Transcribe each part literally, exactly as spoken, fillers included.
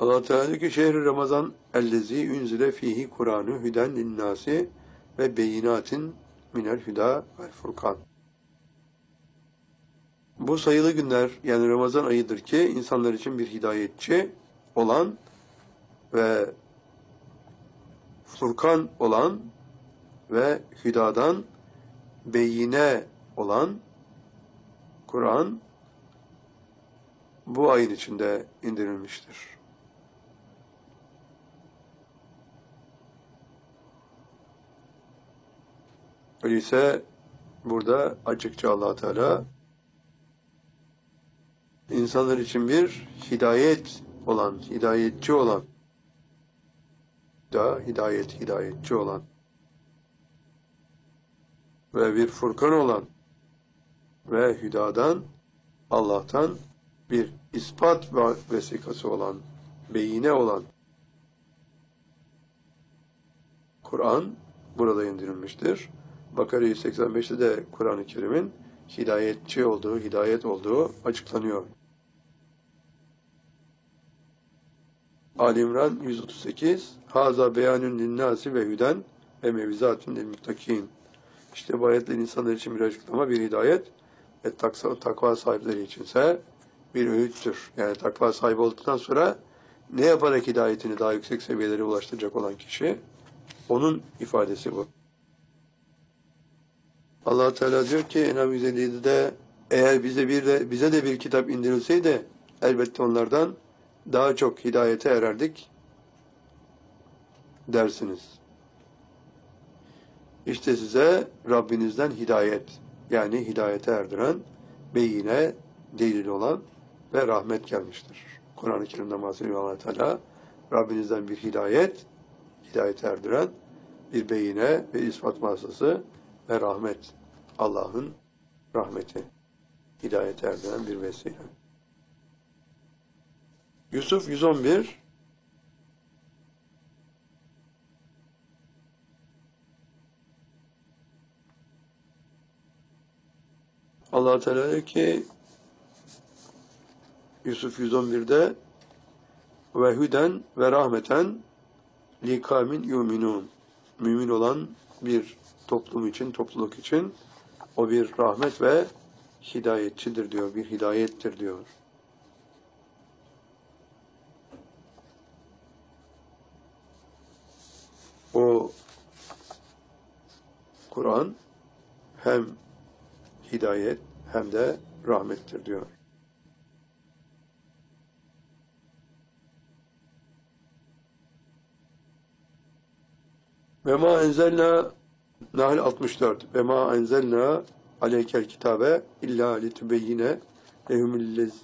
Allah Teala diyor ki şehri Ramazan ellezî ünzile fihi Kur'anu hüden linnâsi ve beyinatin minel hüda vel furkan. Bu sayılı günler yani Ramazan ayıdır ki insanlar için bir hidayetçi olan ve Furkan olan ve hüdadan beyine olan Kur'an bu ayın içinde indirilmiştir. Öyleyse burada açıkça Allah Teala insanlar için bir hidayet olan, hidayetçi olan da hidayet, hidayetçi olan ve bir Furkan olan ve hüdadan, Allah'tan bir ispat vesikası olan, beyine olan Kur'an burada indirilmiştir. Bakara yüz seksen beşte de Kur'an-ı Kerim'in hidayetçi olduğu, hidayet olduğu açıklanıyor. Ali İmran yüz otuz sekiz Haza beyanun linnâsi ve hüden ve mevizatun lil muttakin. İşte bu ayetler insanlar için bir açıklama, bir hidayet ve takva sahipleri içinse bir öğüttür. Yani takva sahibi olduktan sonra ne yaparak hidayetini daha yüksek seviyelere ulaştıracak olan kişi, onun ifadesi bu. Allah Teala diyor ki En'am yüz elli yedide eğer bize bir de bize de bir kitap indirilseydi elbette onlardan daha çok hidayete ererdik dersiniz. İşte size Rabbinizden hidayet, yani hidayete erdiren, beyine, delil olan ve rahmet gelmiştir. Kur'an-ı Kerim'de bahsediyor Allah Teala. Rabbinizden bir hidayet, hidayete erdiren, bir beyine ve ispat vasıtası ve rahmet. Allah'ın rahmeti, hidayete erdiren bir vesile. Yusuf yüz on bir Allah Teala diyor ki Yusuf yüz on birde ve hüden ve rahmeten li kavmin yu'minun. Mümin olan bir toplum için, topluluk için o bir rahmet ve hidayetçidir diyor, bir hidayettir diyor. O Kur'an hem hidayet hem de rahmettir diyor. Ve ma enzelna Nahl altmış dört ve ma enzelna aleykel kitabe illa litübeyyine lehumüllez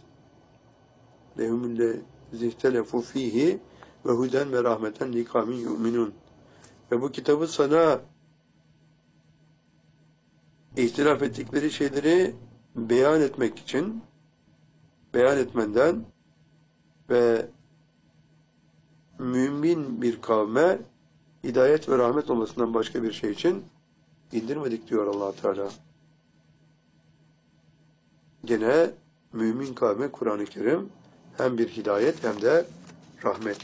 lehumüllezihtelefû fihi ve huden ve rahmeten li kavmin yu'minun. Ve bu kitabı sana ihtilaf ettikleri şeyleri beyan etmek için, beyan etmenden ve mümin bir kavme hidayet ve rahmet olmasından başka bir şey için indirmedik diyor Allah Teala. Gene mümin kavme Kur'an-ı Kerim hem bir hidayet hem de rahmet.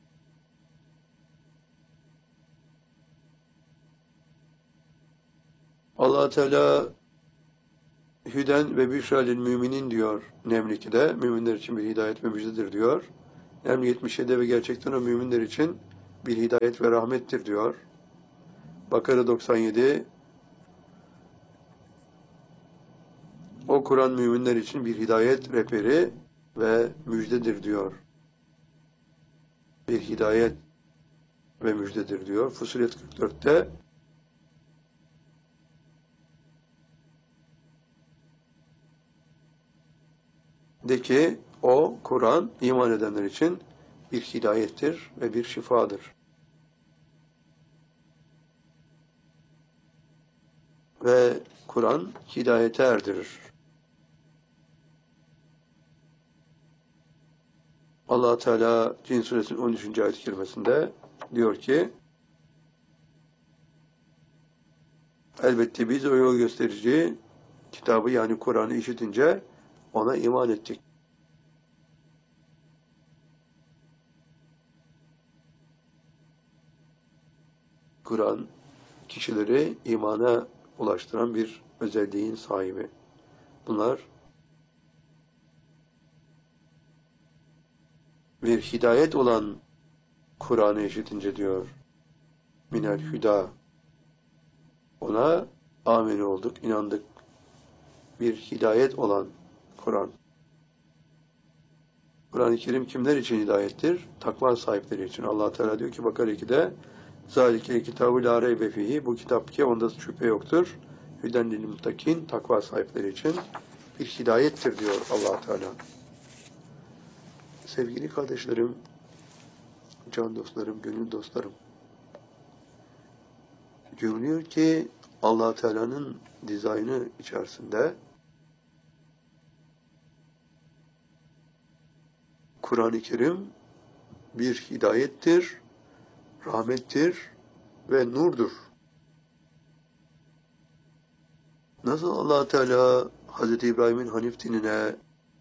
Allah Teala hüden ve büşra lil müminin diyor Neml iki'de. Müminler için bir hidayet ve müjdedir diyor. Neml yetmiş yedi ve gerçekten o müminler için bir hidayet ve rahmettir diyor. Bakara doksan yedi o Kur'an müminler için bir hidayet rehberi ve müjdedir diyor. Bir hidayet ve müjdedir diyor. Fussilet kırk dört'te de ki o Kur'an iman edenler için bir hidayettir ve bir şifadır. Ve Kur'an hidayete erdirir. Allah Teala Cin suresinin on üçüncü ayet-i kerimesinde diyor ki elbette biz o yol gösterici kitabı yani Kur'an'ı işitince ona iman ettik. Kur'an kişileri imana ulaştıran bir özelliğin sahibi. Bunlar bir hidayet olan Kur'an'ı işitince diyor minel hüda. Ona amin olduk, inandık. Bir hidayet olan Kur'an. Kur'an-ı Kerim kimler için hidayettir? Takva sahipleri için. Allah Teala diyor ki Bakara iki'de Zalike kitabı la reybe fihi. Bu kitap ki onda şüphe yoktur. Hüden lil muttakin, takva sahipleri için bir hidayettir diyor Allah Teala. Sevgili kardeşlerim, can dostlarım, gönül dostlarım. Görünüyor ki Allah Teala'nın dizaynı içerisinde Kur'an-ı Kerim bir hidayettir, rahmettir ve nurdur. Nasıl Allah Teala Hazreti İbrahim'in Hanif dinine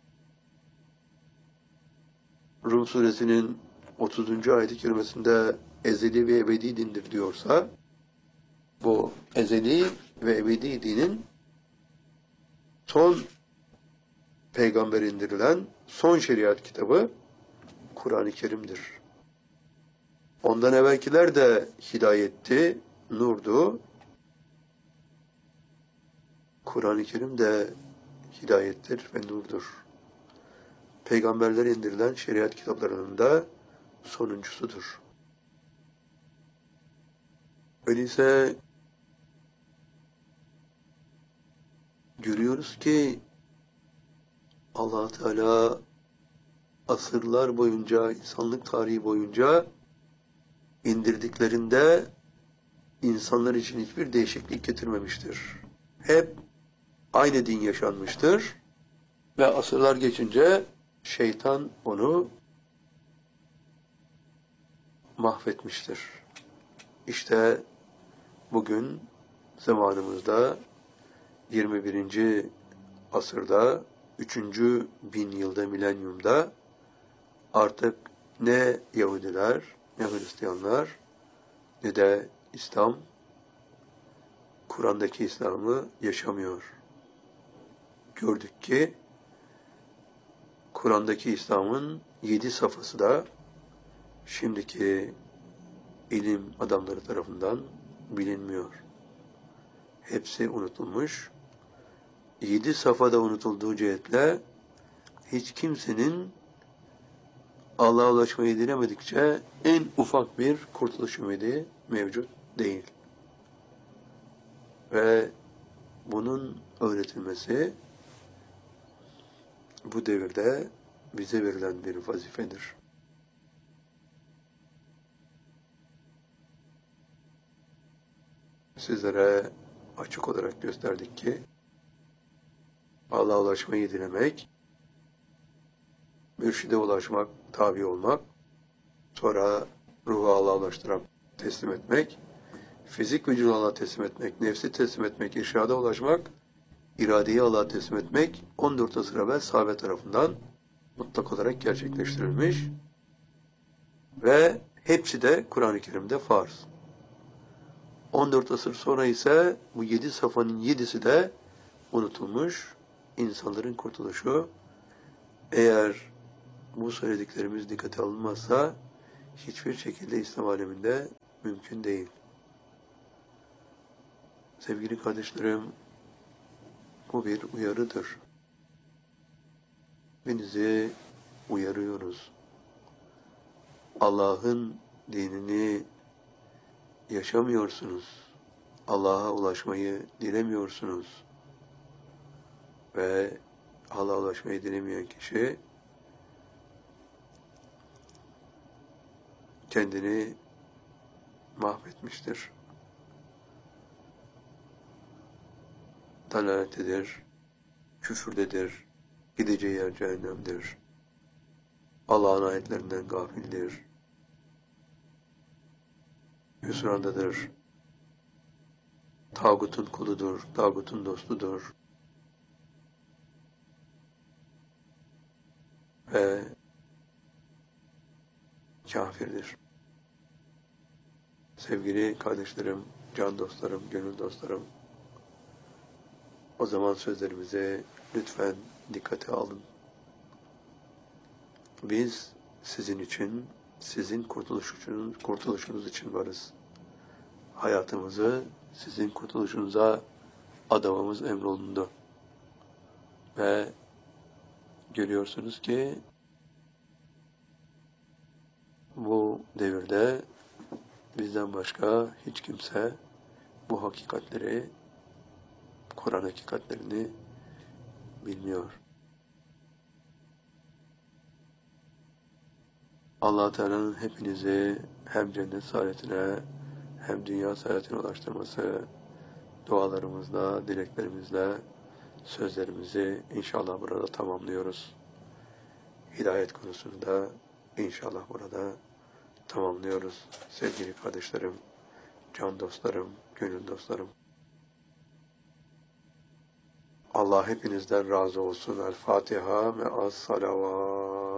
Rum suresinin otuzuncu ayet-i kerimesinde ezeli ve ebedi dindir diyorsa, bu ezeli ve ebedi dinin son peygamber indirilen son şeriat kitabı Kur'an-ı Kerim'dir. Ondan evvelkiler de hidayetti, nurdu. Kur'an-ı Kerim de hidayettir ve nurdur. Peygamberler indirilen şeriat kitaplarının da sonuncusudur. Öyleyse görüyoruz ki Allah Teala asırlar boyunca, insanlık tarihi boyunca indirdiklerinde insanlar için hiçbir değişiklik getirmemiştir. Hep aynı din yaşanmıştır ve asırlar geçince şeytan onu mahvetmiştir. İşte bugün zamanımızda yirmi birinci asırda üçüncü bin yılda, milenyumda artık ne Yahudiler, ne Hristiyanlar, ne de İslam, Kur'an'daki İslam'ı yaşamıyor. Gördük ki Kur'an'daki İslam'ın yedi safhası da şimdiki ilim adamları tarafından bilinmiyor. Hepsi unutulmuş. Yedi safhada unutulduğu cihetle hiç kimsenin Allah'a ulaşmayı dilemedikçe en ufak bir kurtuluş ümidi mevcut değil. Ve bunun öğretilmesi bu devirde bize verilen bir vazifedir. Sizlere açık olarak gösterdik ki Allah'a ulaşmayı dilemek, mürşide ulaşmak, tabi olmak, sonra ruhu Allah'a ulaştıran teslim etmek, fizik vücudu Allah'a teslim etmek, nefsi teslim etmek, irşada ulaşmak, iradeyi Allah'a teslim etmek on dört asır evvel sahabe tarafından mutlak olarak gerçekleştirilmiş ve hepsi de Kur'an-ı Kerim'de farz. on dört asır sonra ise bu yedi safhanın yedisi de unutulmuş, insanların kurtuluşu. Eğer bu söylediklerimiz dikkate alınmazsa hiçbir şekilde İslam aleminde mümkün değil. Sevgili kardeşlerim, bu bir uyarıdır. Hepinizi uyarıyoruz. Allah'ın dinini yaşamıyorsunuz. Allah'a ulaşmayı dilemiyorsunuz. Ve Allah'a ulaşmayı dilemeyen kişi kendini mahvetmiştir. Dalalettedir, küfürdedir, gideceği yer cehennemdir. Allah'ın ayetlerinden gafildir. Hüsrandadır. Tağutun kuludur, tağutun dostudur. Ve kafirdir. Sevgili kardeşlerim, can dostlarım, gönül dostlarım, o zaman sözlerimize lütfen dikkate alın. Biz sizin için, sizin kurtuluşunuz, kurtuluşunuz için varız. Hayatımızı sizin kurtuluşunuza adamamız emrolundu. Ve görüyorsunuz ki bu devirde bizden başka hiç kimse bu hakikatleri, Kur'an hakikatlerini bilmiyor. Allah Teala'nın hepinizi hem cennet saadetine hem dünya saadetine ulaştırması, dualarımızla, dileklerimizle sözlerimizi inşallah burada tamamlıyoruz. Hidayet konusunda inşallah burada tamamlıyoruz. Sevgili kardeşlerim, can dostlarım, gönül dostlarım. Allah hepinizden razı olsun. El Fatiha ve as salavat.